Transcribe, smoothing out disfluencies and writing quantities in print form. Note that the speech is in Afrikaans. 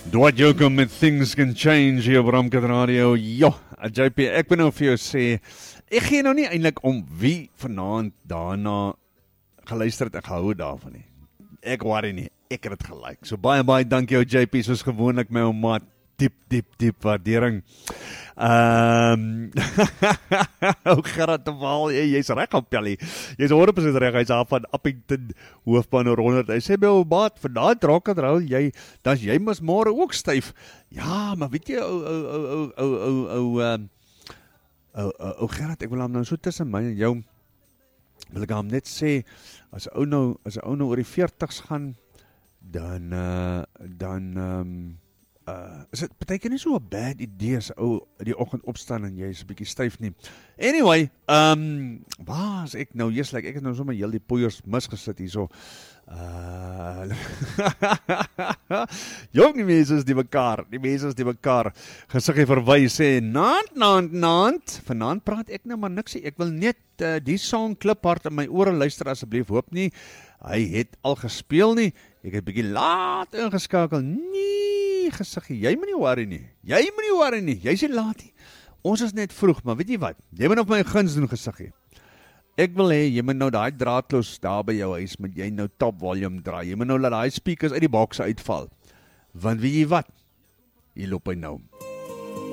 Dwight Yoakam met Things Can Change hier op Ramkat Radio. Ja, JP, ek wil nou vir jou sê, ek gee nou nie eintlik om wie vanaand daarna geluister het, ek hou daarvan nie. Ek worry nie, ek het dit gelike. So baie dankie jou JP, soos gewoonlik my ou maat, diep waardering. Ou Gerard de Waal, jy's reg op Pelly. Jy's 100% reg, hy's af van Appington hoofbaan oor 100. Hy sê by ou maat, vandaag draak het rou, jy mos môre ook styf. Ja, maar weet jy, ou Gerard, ek wil hom nou so tussen my en jou, wil ek hom net sê, as 'n ou nou oor die 40's gaan, dan is dit partykeer nie so 'n bad idee as ou die oggend opstaan en jy is 'n bietjie styf nie. Anyway, waar is ek nou? Ek het nou sommer heel die poeiers misgesit hierso. Jong, die mense is die mekaar. Gesiggie verwy sê, naand. Vanaand praat ek nou maar niks. Ek wil net die song kliphard in my ore luister asseblief. Hoop nie, hy het al gespeel nie. Ek het bietjie laat ingeskakel. Nee, gesiggie, jy moet nie worry nie. Jy sê laat nie. Ons is net vroeg, maar weet jy wat? Jy moet op my guns doen, gesiggie. Ek wil hê, jy moet nou daai draadloos daar by jou huis, moet jy nou top volume draai. Jy moet nou laat daai speakers uit die boks uitval. Want weet jy wat? Hier loop hy nou.